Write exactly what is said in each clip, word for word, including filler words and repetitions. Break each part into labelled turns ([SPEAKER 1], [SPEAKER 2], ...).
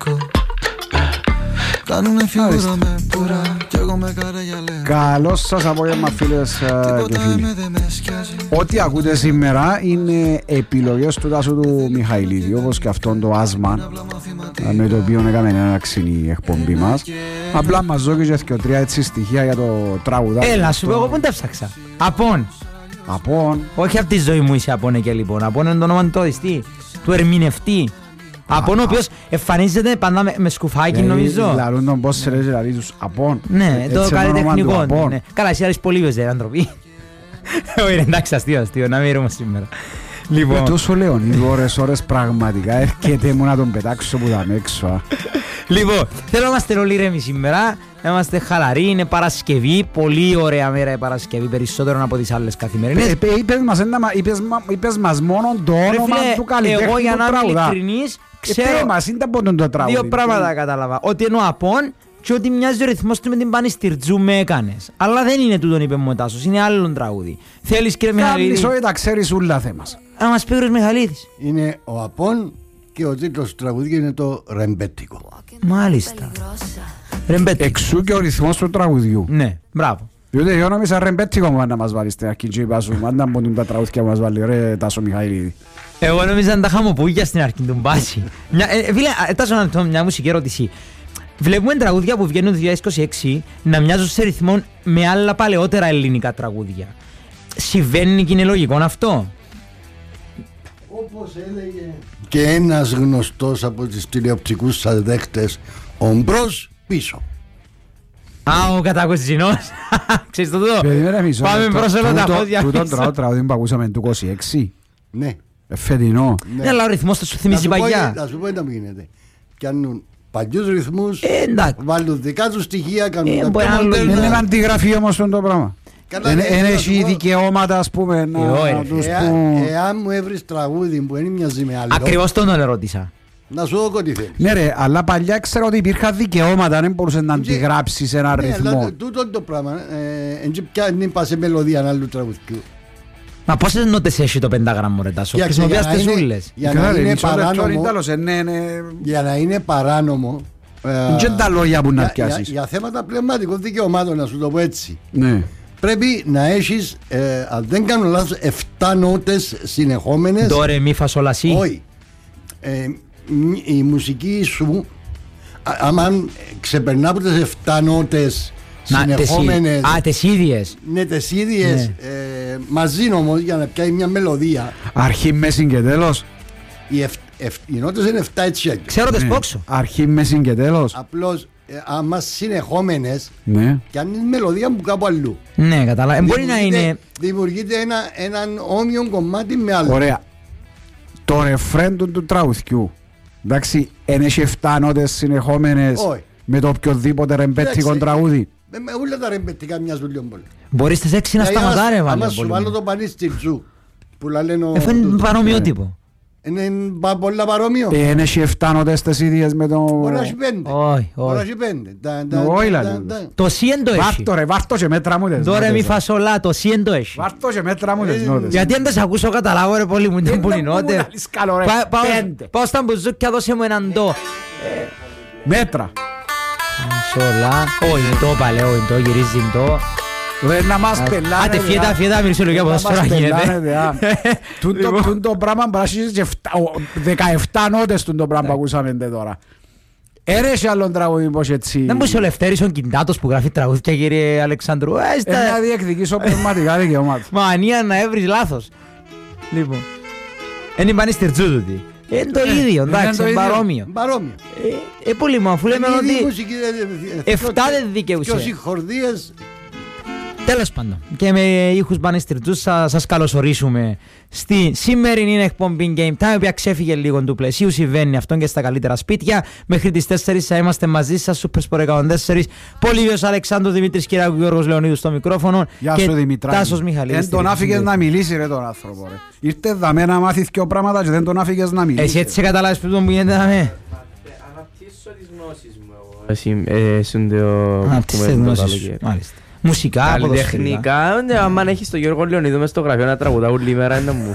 [SPEAKER 1] Κάνουνε φιγούρα με πουρά κι εγώ με καρέγια λέω.
[SPEAKER 2] Καλώς σας απόγευμα φίλες και φίλοι. Ό,τι ακούτε σήμερα είναι επιλογές του Τάσου του Μιχαηλίδη, όπως και αυτόν το άσμα με το οποίο έκαμε έναρξη η εκπομπή μας. Απλά μας δώκει και τρία έτσι στοιχεία για το τραγουδάκι.
[SPEAKER 3] Έλα σου πω εγώ πού τα ψάξα. Απόν.
[SPEAKER 2] Απόν.
[SPEAKER 3] Όχι από τη ζωή μου είσαι Απόν και λοιπόν. Απόν είναι το όνομα του τοδιστή, του ερμηνευτή. Απόν ο οποίος εμφανίζεται πάντα με, με σκουφάκι νομίζω.
[SPEAKER 2] Λαρούν τον πώς σε λέει δηλαδή τους Απόν.
[SPEAKER 3] Ναι, το καλλιτεχνικό. Ναι. Καλά, εσύ άρεσε πολύ βεζέ, άνθρωποι. Όχι, εντάξει, αστείο, αστείο, να μην ρούμε σήμερα.
[SPEAKER 2] Λοιπόν. Τόσο Λεωνίδου ώρες ώρες πραγματικά έρχεται μου να τον πετάξω που θα έξω.
[SPEAKER 3] Λοιπόν, θέλω να είμαστε όλοι ρέμοι σήμερα. Να είμαστε χαλαροί, είναι Παρασκευή. Πολύ ωραία μέρα η Παρασκευή, περισσότερο από τις άλλες καθημερινές.
[SPEAKER 2] Είπες μας μόνο το όνομα του καλλιτέχνη
[SPEAKER 3] εγώ για
[SPEAKER 2] του
[SPEAKER 3] να είμαι
[SPEAKER 2] τραγουδά.
[SPEAKER 3] ειλικρινής, ξέρω δύο πράγματα κατάλαβα. Ότι εννοώ Απόν και ότι μοιάζει ο ρυθμός του με την Πανιστυρτζού με έκανες. Αλλά δεν είναι τούτον είπε μου ο Τάσος, είναι άλλον τραγούδι. Θέλεις κύριε Μιχαλίδη?
[SPEAKER 2] Κάμνης όχι τα ξέρεις ούλα θέμας.
[SPEAKER 3] Να μας πει ο Μιχαλίδης.
[SPEAKER 4] Είναι ο Απόν και ο τίτλος του τραγουδίου είναι το Ρεμπέτικο.
[SPEAKER 3] Μάλιστα. Ρεμπέτικο.
[SPEAKER 2] Εξού και ο ρυθμός του τραγουδιού.
[SPEAKER 3] Ναι, μπράβο.
[SPEAKER 2] Διότι εγώ νόμιζα ρεμπέτικο μου να μας βάλεις στην αρχή και είπα σου αν μπορούν τα τραγούδια που μας βάλει ρε Τάσο Μιχαηλίδη.
[SPEAKER 3] Εγώ νόμιζα να τα χαμοπούγια στην αρχή του μπάση. Φίλε, Τάσο να το μια μουσική ερώτηση. Βλέπουμε τραγούδια που βγαίνουν το δύο χιλιάδες είκοσι έξι να μοιάζουν σε ρυθμό με άλλα παλαιότερα ελληνικά τραγούδια. Συμβαίνει και είναι λογικό αυτό?
[SPEAKER 4] Όπως έλεγε και ένας γνωστός από τις τηλεοπτικούς σας δέχτες, ο μπρος πίσω.
[SPEAKER 3] Α, ο Κατακοστινός. Ξέρεις το τούτο? Πάμε προς όλα τα πόδια.
[SPEAKER 2] Τούτον τραγούδι που ακούσαμε του είκοσι έξι.
[SPEAKER 4] Ναι.
[SPEAKER 2] Φετινό.
[SPEAKER 3] Ναι, αλλά ο ρυθμός θα σου θυμίζει παγιά.
[SPEAKER 4] Θα σου πω τι γίνεται. Κάνουν παλιούς ρυθμούς,
[SPEAKER 3] ε,
[SPEAKER 4] βάλουν δικά τους στοιχεία, κάνουν
[SPEAKER 3] ε,
[SPEAKER 4] τα πιο
[SPEAKER 2] μοντέρνα. Είναι αντιγραφή όμως το πράγμα. Είναι έχει δικαιώματα ας πούμε να τους πούν.
[SPEAKER 4] Εάν μου έβρεις τραγούδι που δεν μοιάζει με άλλο.
[SPEAKER 3] Ακριβώς τον ερώτησα.
[SPEAKER 4] Να σου δω ό,τι θέλεις.
[SPEAKER 2] Ναι ρε, αλλά παλιά ξέρω ότι υπήρχαν δικαιώματα, δεν μπορούσε να αντιγράψεις ένα ρυθμό.
[SPEAKER 4] Ναι, αλλά τούτο το πράγμα, δεν είπα σε μελωδία άλλου τραγουδιού.
[SPEAKER 3] Μα πόσες νότες έχει το πεντάγραμμο ρε Τάσο? Χρησιμοποιάς τις ούλες.
[SPEAKER 4] Για να είναι παράνομο, για να είναι παράνομο,
[SPEAKER 2] και τα λόγια που να πιάσεις.
[SPEAKER 4] Για θέματα πνευματικών δικαιωμάτων, να σου το πω έτσι, πρέπει να έχεις, αν δεν κάνω λάθος, εφτά νότες συνεχόμενες.
[SPEAKER 3] Ντο ρε μη φα σολ λα σι.
[SPEAKER 4] Όχι. Η μουσική σου, άμα ξεπερνά από τις εφτά νότες συνεχόμενες.
[SPEAKER 3] Α, τις ίδιες.
[SPEAKER 4] Ναι, τις ίδιες. Ε, μαζί όμως για να πιάει μια μελωδία.
[SPEAKER 2] Αρχή, μέση και τέλος.
[SPEAKER 4] Οι, εφ, εφ, οι νότες είναι εφτά έτσι.
[SPEAKER 3] Ξέρω τις πόξω.
[SPEAKER 2] Αρχή, μέση και τέλος.
[SPEAKER 4] Απλώς, ε, άμα συνεχόμενες,
[SPEAKER 2] ναι.
[SPEAKER 4] Και αν είναι μελωδία που κάπου αλλού.
[SPEAKER 3] Ναι, κατάλαβα. Μπορεί να είναι.
[SPEAKER 4] Δημιουργείται ένα, έναν όμοιο κομμάτι με άλλο.
[SPEAKER 2] Ωραία. Το ρεφρέν του, του τραγουδιού. Εντάξει, εν έχει εφτά νότες συνεχόμενες.
[SPEAKER 4] Όχι.
[SPEAKER 2] Με το οποιοδήποτε ρεμπέτικο τραγούδι.
[SPEAKER 4] Με, με όλα τα ρεμπετικά μοιάζουν λίγο πολύ.
[SPEAKER 3] Μπορείς τις έξι να σταματά ρε βάλε.
[SPEAKER 4] Άμα σου βάλω το Πανιστυρτζού που λένε ο...
[SPEAKER 3] Εφού είναι παρομοιότυπο.
[SPEAKER 4] Είναι πολλά παρόμοιο.
[SPEAKER 2] Εν έχει εφτά νότες τις ίδιες με το...
[SPEAKER 4] Μπορεί να έχει πέντε.
[SPEAKER 3] Όχι,
[SPEAKER 4] Μπορεί να
[SPEAKER 3] όχι.
[SPEAKER 4] έχει πέντε.
[SPEAKER 2] Όχι λαλή.
[SPEAKER 3] Το σι εν το έχει.
[SPEAKER 2] Βάρτο ρε, βάρτο και μέτρα μου τες.
[SPEAKER 3] Τώρα μη φασολά, το σι εν το έχει.
[SPEAKER 2] Βάρτο και μέτρα μου τες νότες.
[SPEAKER 3] Γιατί αν δεν σε ακούσω καταλάβω ρε πολύ μου είναι που είναι νότες. Πάω στα μπουζούκια δώσε μου έναν το.
[SPEAKER 2] Μέτρα.
[SPEAKER 3] Σολά. Όχι το πάλι, όχι το γυρίζει το.
[SPEAKER 2] Δεν να μας πελάνε.
[SPEAKER 3] Άτε φιέτα, φιέτα, μυρσιολογία ποδόσφαιρα γίνεται.
[SPEAKER 2] Τούν το πράγμα πράσινες και δεκαεφτά νότες το πράγμα που ακούσαμε τώρα. Έρεσε άλλον τραγούδι πως έτσι.
[SPEAKER 3] Δεν μπορείς ο Λευτέρης ο Κιντάτος που γράφει τραγούδια κύριε Αλεξάνδρου.
[SPEAKER 2] Ένα διεκδικήσω πνευματικά δικαιώματα.
[SPEAKER 3] Μανία να έβρεις λάθος. Λοιπόν. Είναι η Πανιστυρτζού τούτη. Είναι το ίδιο, εντάξει, είναι παρόμοιο.
[SPEAKER 4] Παρόμοιο.
[SPEAKER 3] Ε, πολύ μου, αφού λέμε ότι εφτά δεν δικαιούσε.
[SPEAKER 4] Και ο συγχορδίες.
[SPEAKER 3] Τέλος πάντων, και με ήχους Πανιστυρτζούς θα σας καλωσορίσουμε στη σημερινή εκπομπή Game Time, η οποία ξέφυγε λίγο του πλαισίου, συμβαίνει αυτό και στα καλύτερα σπίτια. Μέχρι τις τέσσερις θα είμαστε μαζί σας, Super Sport εκατόν τέσσερα, Πολύβιος Αλεξάνδρου, Δημήτρης Κυράκου, Γιώργος Λεωνίδου στο μικρόφωνο.
[SPEAKER 2] Γεια
[SPEAKER 3] και
[SPEAKER 2] σου Δημητράκη.
[SPEAKER 3] Τάσος Μιχαλίδης.
[SPEAKER 2] Δεν τον άφηγες να μιλήσει ρε τον άνθρωπο ρε. Ήρθε δαμέ να μάθεις δυο πράγματα και δεν τον άφηγες να μιλήσει.
[SPEAKER 3] Εσύ έτσι καταλάβεις που τον γίνεται δαμέ.
[SPEAKER 5] Αναπτύσσω τις γνώσεις μου εγώ. Εσύ, εσούνται
[SPEAKER 3] Αναπτύσσω τις γνώσεις σου, μάλιστα. Μουσικά,
[SPEAKER 5] καλλιτεχνικά, αν έχεις τον Γιώργο Λεωνίδου μες στο γραφείο να τραγουδά όλη μέρα είναι μου.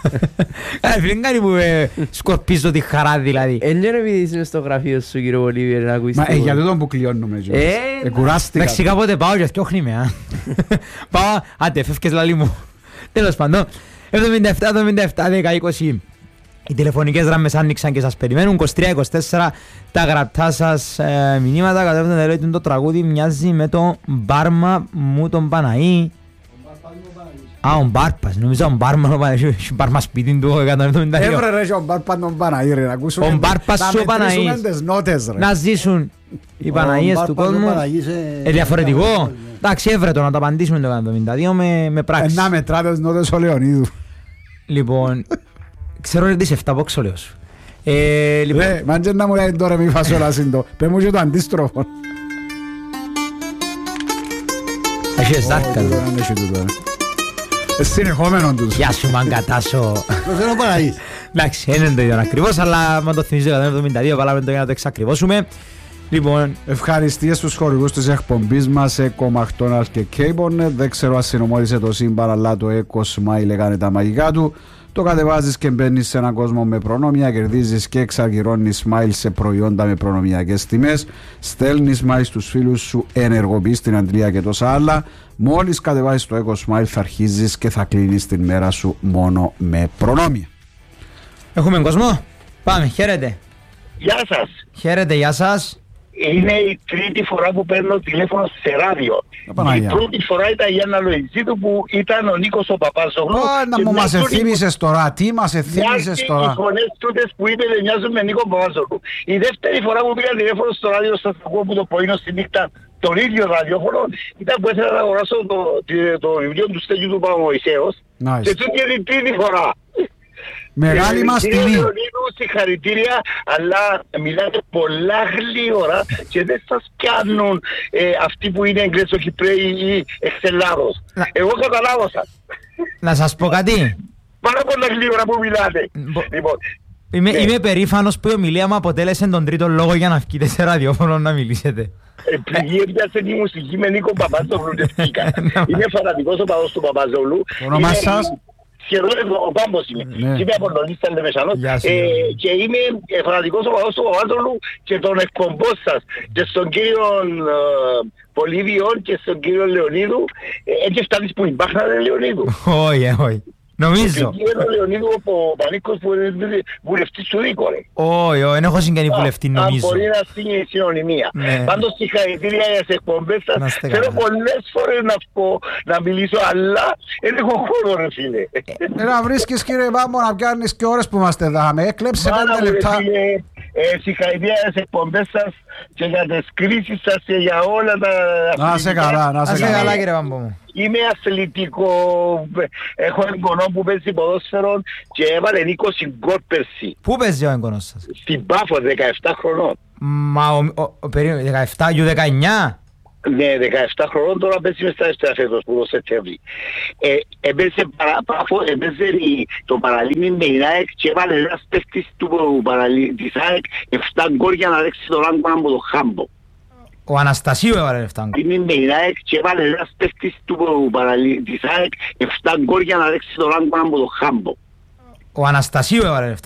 [SPEAKER 3] Φίλε, κάνει που σκορπίζω τη χαρά δηλαδή.
[SPEAKER 5] Εν είναι επειδή είσαι στο γραφείο σου κύριο Βολίβιερ να ακούεις.
[SPEAKER 2] Μα για τούτο που κλειώνουμε. Εκουράστηκα.
[SPEAKER 3] Εντάξει, κάποτε πάω και θκιόχνει με. Πάω, άντε, φεύγες λαλί μου. Τέλος πάντων, εβδομήντα επτά εβδομήντα επτά δέκα είκοσι. Οι τηλεφωνικές γραμμές άνοιξαν και σας περιμένουν. είκοσι τρία είκοσι τέσσερα τα γραπτά σας ε, μηνύματα. Κατέβαινε λέει το τραγούδι μοιάζει με το μπάρμα μου τον Παναή. Α, ο Μπάρπας. Νομίζω ο Μπάρμα ο Παναή. Ο Μπάρμα σπίτι του εκατόν εβδομήντα δύο.
[SPEAKER 2] Έβρε ρε ο Μπάρπας τον Παναή ρε.
[SPEAKER 3] Ο Μπάρπας ο Παναής. Να ζήσουν οι Παναίες του κόσμου. Ε, διαφορετικό. Εντάξει, έβρε το να το απαντήσουμε το εκατόν εβδομήντα δύο με πράξη.
[SPEAKER 2] Να μετράτε τις νότες ο Λεωνίδου.
[SPEAKER 3] Λοιπόν, ξέρω ότι είσαι εφτά πόξο λέω σου.
[SPEAKER 2] Ρε, μάντζε να μου λέει τώρα μη φασόλα σύντο. Πες μου και το αντίστροφο.
[SPEAKER 3] Έχεις δάρκα εδώ.
[SPEAKER 2] Συνεχόμενον τους.
[SPEAKER 3] Γεια σου μαγκατάσο.
[SPEAKER 4] Το θέλω Παναής.
[SPEAKER 3] Εντάξει, είναι το ίδιο ακριβώς, αλλά μα το θυμίζω εκατόν εβδομήντα δύο, παλάμε το για να το εξακριβώσουμε. Λοιπόν,
[SPEAKER 2] ευχαριστίες στους χορηγούς της εκπομπής μας, Eco, McDonald's και Cape. Δεν ξέρω αν συνομώδησε το σύμπαν, αλλά το Eco Smile έκανε τα μαγικά του. Το κατεβάζεις και μπαίνεις σε έναν κόσμο με προνόμια, κερδίζεις και εξαργυρώνεις Smile σε προϊόντα με προνομιακές τιμές. Στέλνεις Smile στους φίλους σου, ενεργοποιείς την αντλία και τόσα άλλα. Μόλις κατεβάζεις το Eco Smile θα αρχίζεις και θα κλείνεις την μέρα σου μόνο με προνόμια.
[SPEAKER 3] Έχουμε κόσμο. Πάμε, χαίρετε.
[SPEAKER 6] Γεια σας.
[SPEAKER 3] Χαίρετε, γεια σας.
[SPEAKER 6] Είναι η τρίτη φορά που παίρνω τηλέφωνο σε ράδιο. Η πρώτη φορά ήταν η Αναλογιστήτου που ήταν ο Νίκος ο Παπάζογλου.
[SPEAKER 2] Να μου μας εθύμισες τώρα, τι μας εθύμισες τώρα.
[SPEAKER 6] Οι φωνές τούτες που είπε δεν μοιάζουν με Νίκο Παπάζογλου. Η δεύτερη φορά που πήγα τηλέφωνο στο ράδιο σας ακούω που το πρωινό στη νύχτα τον ίδιο ραδιόφωνο ήταν που ήθελα να αγοράσω το, το, το βιβλίο του Στέλιου του Παπαμωυσέως.
[SPEAKER 2] Nice.
[SPEAKER 6] Και τούτη είναι η τρίτη φορά.
[SPEAKER 2] Μεγάλη μας τιμή.
[SPEAKER 6] Κύριε Λεωνίδου, συγχαρητήρια, αλλά μιλάτε πολλά γλύωρα και δεν σας πιάνουν ε, αυτοί που είναι Εγγλέζο-Κυπρέοι ή εξ-Ελλάδος. Εγώ καταλάβω σας.
[SPEAKER 3] Να σας πω κάτι.
[SPEAKER 6] Πάρα πολλά γλύωρα που μιλάτε.
[SPEAKER 3] Μπο...
[SPEAKER 6] Λοιπόν,
[SPEAKER 3] είμαι,
[SPEAKER 6] ναι.
[SPEAKER 3] είμαι περήφανος που η ομιλία μου αποτέλεσε τον τρίτο λόγο για να βγείτε σε ραδιόφωνο να μιλήσετε.
[SPEAKER 6] Επειδή έπιασε τη μουσική με Νίκο Παπάζογλου τευτήκα. Είμαι φανατικός οπαδός του Παπάζογλου.
[SPEAKER 2] Το όνομα σας?
[SPEAKER 6] Σχεδόν ο Πάμπος είμαι.
[SPEAKER 2] Ναι.
[SPEAKER 6] Είμαι από τον Ίστα Λεμεσανός ε, και είμαι φανατικός οπαδός του Παπάζογλου και των εκπομπών σας και στον κύριο ε, Πολύβιον και στον κύριο Λεωνίδου. Έτσι φτάνεις που υπάρχατε Λεωνίδου.
[SPEAKER 3] Όχι, όχι. Νομίζω.
[SPEAKER 6] Και κύριο Λεωνίδου ο Πανίκος που είναι βουλευτής του Δίκο.
[SPEAKER 3] Όχι, όχι, δεν έχω συγγενή βουλευτή νομίζω.
[SPEAKER 6] Αν μπορεί να στείλει η συνωνυμία.
[SPEAKER 3] Ναι.
[SPEAKER 6] Πάντως συγχαρητήρια για τις εκπομπές σας. Θέλω πολλές φορές να πω, να μιλήσω, αλλά δεν έχω χώρο ρε φίλε.
[SPEAKER 2] Ε, να βρίσκεις κύριε Βάμπο να πιάνεις και ώρες που είμαστε δάμε. Έκλεψε πέντε λεπτά.
[SPEAKER 6] Ε, συγχαρητήρια για τις εκπομπές σας και για τις κρίσεις σας και για όλα τα...
[SPEAKER 2] Να σε καλά, να σε
[SPEAKER 3] καλά κύριε Βάμπο μου.
[SPEAKER 6] Είμαι αθλητικό, έχω εγγονό που παίζει ποδόσφαιρο και έβαλε είκοσι γκολ πέρσι.
[SPEAKER 3] Πού παίζει ο εγγονός σας?
[SPEAKER 6] Στην Πάφο, δεκαεπτά χρονών.
[SPEAKER 3] Μα ο, ο, ο περίμενε, δεκαεπτά γιου δεκαεννιά.
[SPEAKER 6] Ναι, δεκαεπτά χρονών τώρα παίζει μες στα δεύτερα φέτος που το Σεπτέμβρη. Ε, έπαιζε παράπαφο, έπαιζε το Παραλίμνη με η ΑΕΚ και έβαλε ένας παίκτης του Παραλίμνη της ΑΕΚ επτά γκολ για να ρίξει τον άγκο από το Χάμπο.
[SPEAKER 3] Ο Αναστασίου έβαλε επτά γκολ.
[SPEAKER 6] Είναι με η ΑΕΚ και έβαλε ένας παίκτης του Παραλίμνη της ΑΕΚ επτά γκολ για να ρίξει τον άγκο από το Χάμπο.
[SPEAKER 3] Ο Αναστασίου έβαλε επτά.